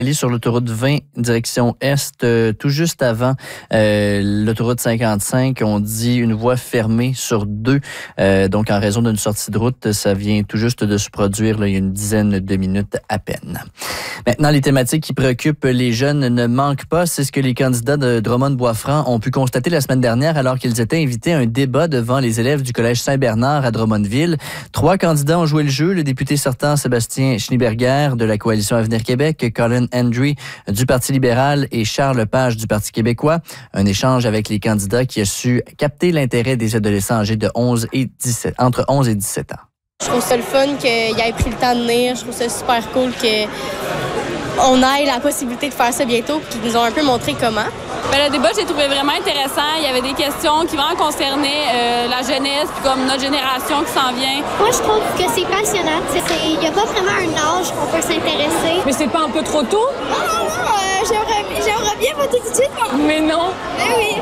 Sur l'autoroute 20, direction Est, tout juste avant l'autoroute 55, on dit une voie fermée sur 2. Donc, en raison d'une sortie de route, ça vient tout juste de se produire là, il y a une dizaine de minutes à peine. Maintenant, les thématiques qui préoccupent les jeunes ne manquent pas. C'est ce que les candidats de Drummond-Boisfranc ont pu constater la semaine dernière alors qu'ils étaient invités à un débat devant les élèves du Collège Saint-Bernard à Drummondville. 3 candidats ont joué le jeu. Le député sortant Sébastien Schneeberger de la Coalition Avenir Québec, Colin Hendry du Parti libéral et Charles Lepage du Parti québécois. Un échange avec les candidats qui a su capter l'intérêt des adolescents âgés de entre 11 et 17 ans. Je trouve ça le fun qu'il ait pris le temps de venir. Je trouve ça super cool qu'on ait la possibilité de faire ça bientôt et qu'ils nous ont un peu montré comment. Le débat, j'ai trouvé vraiment intéressant. Il y avait des questions qui vraiment concernaient la jeunesse, puis comme notre génération qui s'en vient. Moi, je trouve que c'est passionnant. Il n'y a pas vraiment un âge qu'on peut s'intéresser. Mais c'est pas un peu trop tôt? J'aimerais bien voter tout de suite. Mais non. Mais oui.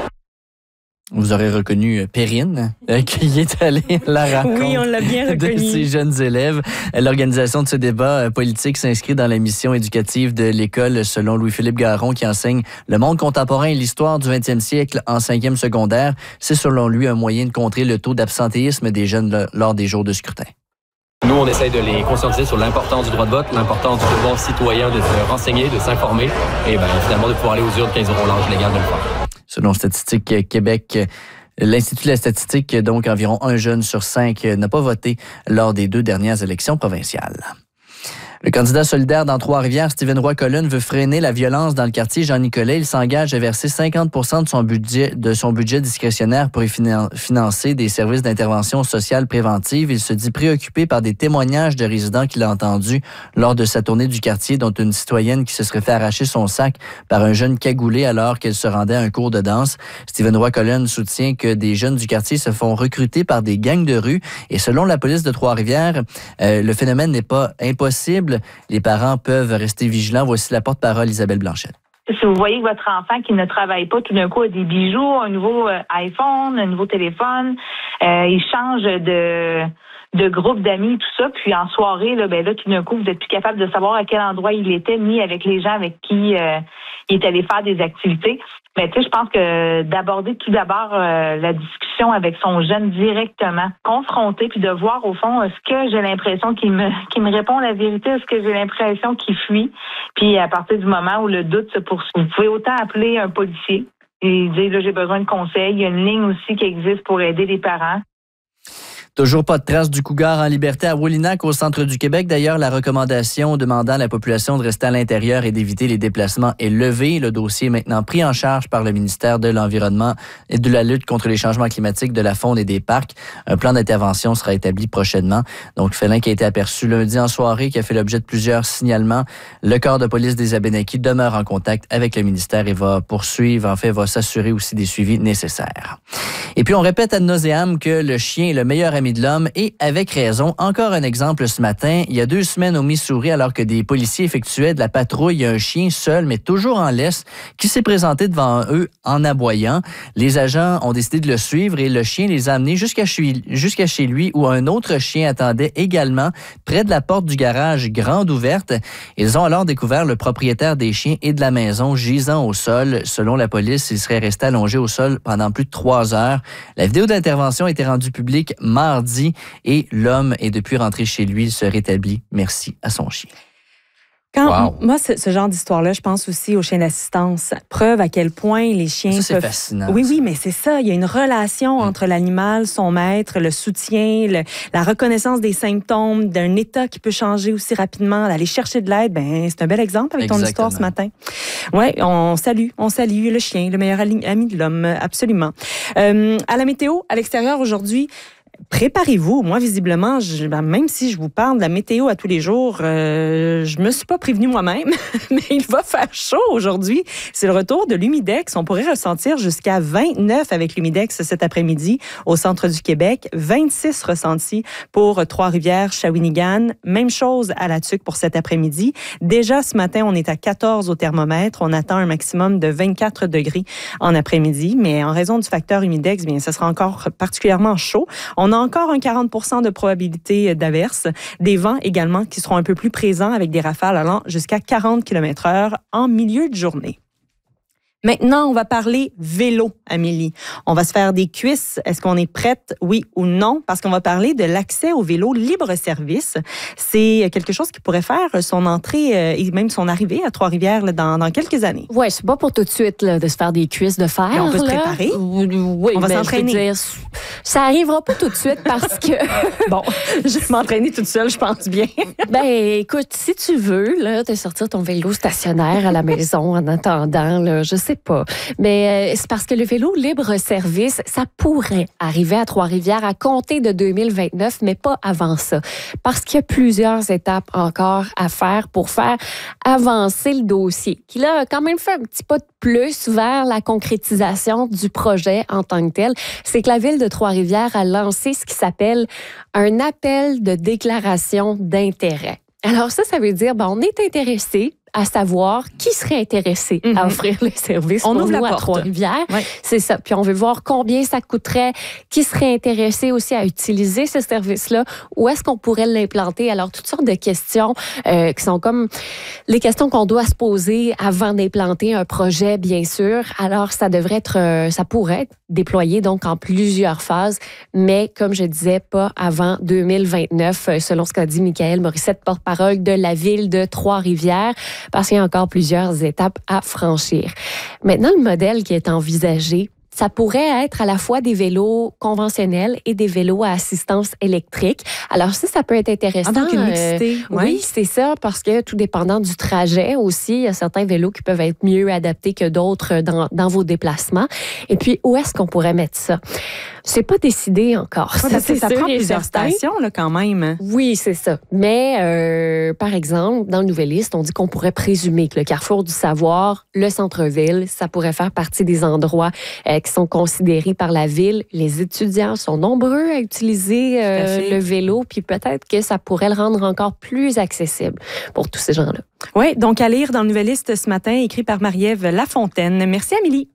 Vous aurez reconnu Perrine, qui est allée à la rencontre oui, on l'a bien reconnu. de ces jeunes élèves. L'organisation de ce débat politique s'inscrit dans la mission éducative de l'école, selon Louis-Philippe Garon, qui enseigne le monde contemporain et l'histoire du 20e siècle en 5e secondaire. C'est selon lui un moyen de contrer le taux d'absentéisme des jeunes lors des jours de scrutin. Nous, on essaye de les conscientiser sur l'importance du droit de vote, l'importance du devoir citoyen de se renseigner, de s'informer et finalement de pouvoir aller aux urnes quand ils auront l'âge légal de le faire. Selon Statistique Québec, l'Institut de la statistique, donc environ 1 jeune sur 5 n'a pas voté lors des 2 dernières élections provinciales. Le candidat solidaire dans Trois-Rivières, Stephen Roy-Colin, veut freiner la violence dans le quartier Jean-Nicolet. Il s'engage à verser 50% de son budget discrétionnaire pour y financer des services d'intervention sociale préventive. Il se dit préoccupé par des témoignages de résidents qu'il a entendus lors de sa tournée du quartier, dont une citoyenne qui se serait fait arracher son sac par un jeune cagoulé alors qu'elle se rendait à un cours de danse. Stephen Roy-Colin soutient que des jeunes du quartier se font recruter par des gangs de rue. Et selon la police de Trois-Rivières, le phénomène n'est pas impossible. Les parents peuvent rester vigilants. Voici la porte-parole Isabelle Blanchette. Si vous voyez que votre enfant qui ne travaille pas, tout d'un coup a des bijoux, un nouveau iPhone, un nouveau téléphone, il change de groupe d'amis, tout ça, puis en soirée, là, tout d'un coup, vous n'êtes plus capable de savoir à quel endroit il était, ni avec les gens avec qui il est allé faire des activités. Je pense que d'aborder tout d'abord la discussion avec son jeune directement, confronter, puis de voir au fond, est-ce que j'ai l'impression qu'il me répond la vérité, est-ce que j'ai l'impression qu'il fuit, puis à partir du moment où le doute se poursuit. Vous pouvez autant appeler un policier et dire, là, j'ai besoin de conseils. Il y a une ligne aussi qui existe pour aider les parents. Toujours pas de traces du cougar en liberté à Wallinac, au centre du Québec. D'ailleurs, la recommandation demandant à la population de rester à l'intérieur et d'éviter les déplacements est levée. Le dossier est maintenant pris en charge par le ministère de l'Environnement et de la lutte contre les changements climatiques, de la faune et des parcs. Un plan d'intervention sera établi prochainement. Donc, félin qui a été aperçu lundi en soirée, qui a fait l'objet de plusieurs signalements. Le corps de police des Abénaquis demeure en contact avec le ministère et va poursuivre, va s'assurer aussi des suivis nécessaires. Et puis, on répète ad nauseam que le chien est le meilleur ami de l'homme et avec raison. Encore un exemple ce matin. Il y a 2 semaines au Missouri, alors que des policiers effectuaient de la patrouille, il y a un chien seul, mais toujours en laisse, qui s'est présenté devant eux en aboyant. Les agents ont décidé de le suivre et le chien les a amenés jusqu'à chez lui où un autre chien attendait également près de la porte du garage grande ouverte. Ils ont alors découvert le propriétaire des chiens et de la maison gisant au sol. Selon la police, il serait resté allongé au sol pendant plus de 3 heures. La vidéo d'intervention a été rendue publique mardi et l'homme est depuis rentré chez lui. Il se rétablit. Merci à son chien. Moi, ce genre d'histoire-là, je pense aussi aux chiens d'assistance. Preuve à quel point les chiens ça, c'est fascinant. Oui, mais c'est ça. Il y a une relation entre l'animal, son maître, le soutien, la reconnaissance des symptômes d'un état qui peut changer aussi rapidement. D'aller chercher de l'aide, c'est un bel exemple avec ton histoire ce matin. Oui, on salue le chien, le meilleur ami de l'homme, absolument. À la météo, à l'extérieur aujourd'hui, préparez-vous. Moi, visiblement, même si je vous parle de la météo à tous les jours, je me suis pas prévenue moi-même, mais il va faire chaud aujourd'hui. C'est le retour de l'humidex. On pourrait ressentir jusqu'à 29 avec l'humidex cet après-midi au centre du Québec. 26 ressentis pour Trois-Rivières, Shawinigan. Même chose à la Tuque pour cet après-midi. Déjà, ce matin, on est à 14 au thermomètre. On attend un maximum de 24 degrés en après-midi, mais en raison du facteur humidex, ça sera encore particulièrement chaud. On On a encore un 40 % de probabilité d'averse. Des vents également qui seront un peu plus présents avec des rafales allant jusqu'à 40 km/h en milieu de journée. Maintenant, on va parler vélo, Amélie. On va se faire des cuisses. Est-ce qu'on est prête, oui ou non? Parce qu'on va parler de l'accès au vélo libre-service. C'est quelque chose qui pourrait faire son entrée et même son arrivée à Trois-Rivières là, dans quelques années. Oui, c'est pas pour tout de suite là, de se faire des cuisses de fer. Mais on peut se préparer. Oui, on va s'entraîner. Je veux dire, ça arrivera pas tout de suite parce que... Bon, je vais m'entraîner toute seule, je pense bien. Ben, écoute, si tu veux, là, de sortir ton vélo stationnaire à la maison en attendant, là, je sais pas. Mais c'est parce que le vélo libre-service, ça pourrait arriver à Trois-Rivières à compter de 2029, mais pas avant ça. Parce qu'il y a plusieurs étapes encore à faire pour faire avancer le dossier, qui là a quand même fait un petit pas de plus vers la concrétisation du projet en tant que tel. C'est que la Ville de Trois-Rivières a lancé ce qui s'appelle un appel de déclaration d'intérêt. Alors ça veut dire, on est intéressé à savoir qui serait intéressé à offrir les services pour nous à Trois-Rivières. Ouais. C'est ça. Puis on veut voir combien ça coûterait, qui serait intéressé aussi à utiliser ce service-là, où est-ce qu'on pourrait l'implanter. Alors, toutes sortes de questions qui sont comme les questions qu'on doit se poser avant d'implanter un projet, bien sûr. Alors, ça devrait être, ça pourrait être déployé donc en plusieurs phases, mais comme je disais, pas avant 2029, selon ce qu'a dit Michaël Morissette, porte-parole de la Ville de Trois-Rivières, parce qu'il y a encore plusieurs étapes à franchir. Maintenant, le modèle qui est envisagé, ça pourrait être à la fois des vélos conventionnels et des vélos à assistance électrique. Alors ça peut être intéressant. Donc une mixité. Oui, c'est ça, parce que tout dépendant du trajet aussi, il y a certains vélos qui peuvent être mieux adaptés que d'autres dans vos déplacements. Et puis, où est-ce qu'on pourrait mettre ça? C'est pas décidé encore. Ouais, ça prend plusieurs stations là, quand même. Oui, c'est ça. Mais, par exemple, dans le Nouvelliste, on dit qu'on pourrait présumer que le Carrefour du Savoir, le centre-ville, ça pourrait faire partie des endroits qui sont considérés par la Ville. Les étudiants sont nombreux à utiliser le vélo, puis peut-être que ça pourrait le rendre encore plus accessible pour tous ces gens-là. Oui, donc à lire dans le Nouvelliste ce matin, écrit par Marie-Ève Lafontaine. Merci, Amélie.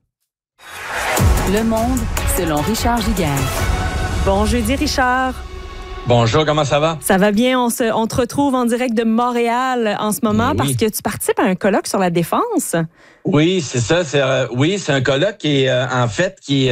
Le Monde, selon Richard Giguère. Bon jeudi, Richard. Bonjour, comment ça va? Ça va bien. On te retrouve en direct de Montréal en ce moment parce que tu participes à un colloque sur la défense. Oui, c'est ça. C'est un colloque qui est en fait qui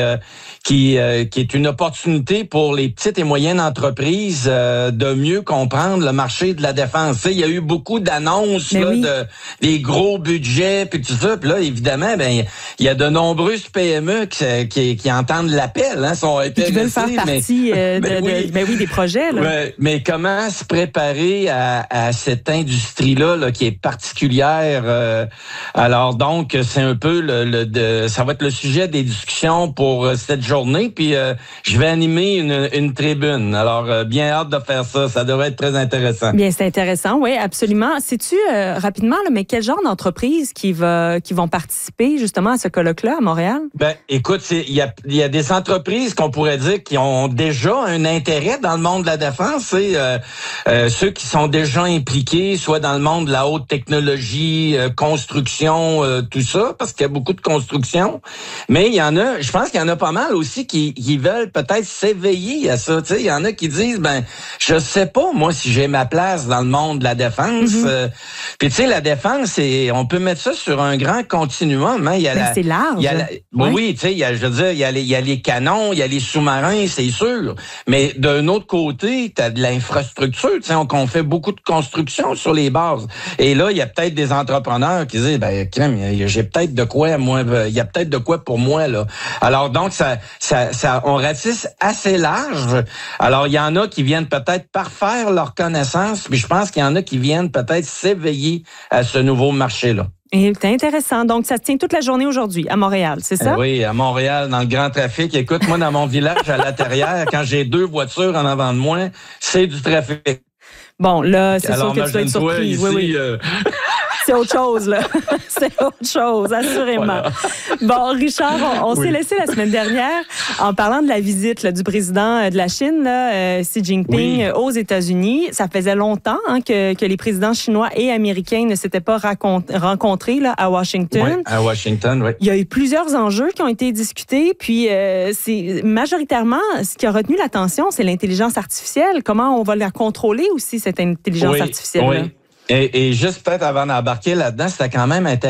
est une opportunité pour les petites et moyennes entreprises de mieux comprendre le marché de la défense. Tu sais, il y a eu beaucoup d'annonces de des gros budgets puis tout ça. Puis là, évidemment, il y a de nombreuses PME qui entendent l'appel, sont intéressées, qui veulent faire partie des projets. Là. Ouais, mais comment se préparer à cette industrie-là qui est particulière? Alors donc, c'est un peu ça va être le sujet des discussions pour cette journée. Puis je vais animer une tribune. Alors, bien hâte de faire ça. Ça devrait être très intéressant. Bien, c'est intéressant, oui, absolument. Sais-tu rapidement, mais quel genre d'entreprise qui vont participer justement à ce colloque-là à Montréal? Ben, écoute, il y a des entreprises qu'on pourrait dire qui ont déjà un intérêt dans le monde de la défense. Ceux qui sont déjà impliqués, soit dans le monde de la haute technologie, construction, tout ça, parce qu'il y a beaucoup de construction. Mais il y en a, je pense qu'il y en a pas mal aussi qui veulent peut-être s'éveiller à ça. Il y en a qui disent, je sais pas, moi, si j'ai ma place dans le monde de la défense. Puis tu sais, la défense, on peut mettre ça sur un grand continuum. C'est large. Oui, tu sais, il y a les canons, il y a les sous-marins, c'est sûr. Mais d'un autre côté, tu as de l'infrastructure. Tu sais, on fait beaucoup de construction sur les bases. Et là, il y a peut-être des entrepreneurs qui disent, j'ai peut-être de quoi, moi, il y a peut-être de quoi pour moi, là. Alors, donc, ça, on ratisse assez large. Alors, il y en a qui viennent peut-être parfaire leur connaissance, puis je pense qu'il y en a qui viennent peut-être s'éveiller à ce nouveau marché-là. Et c'est intéressant. Donc, ça se tient toute la journée aujourd'hui à Montréal, c'est ça? Oui, à Montréal, dans le grand trafic. Écoute, moi, dans mon village, à l'intérieur, quand j'ai 2 voitures en avant de moi, c'est du trafic. Bon, là, c'est sûr que tu dois être surpris. Ici, oui. c'est autre chose, là. C'est autre chose, assurément. Voilà. Bon, Richard, on s'est laissé la semaine dernière en parlant de la visite là, du président de la Chine, là, Xi Jinping, aux États-Unis. Ça faisait longtemps que les présidents chinois et américains ne s'étaient pas rencontrés là, à Washington. Oui, à Washington, oui. Il y a eu plusieurs enjeux qui ont été discutés, puis c'est majoritairement ce qui a retenu l'attention, c'est l'intelligence artificielle. Comment on va la contrôler aussi, cette intelligence artificielle-là? Oui. Et juste peut-être avant d'embarquer là-dedans, c'était quand même intéressant.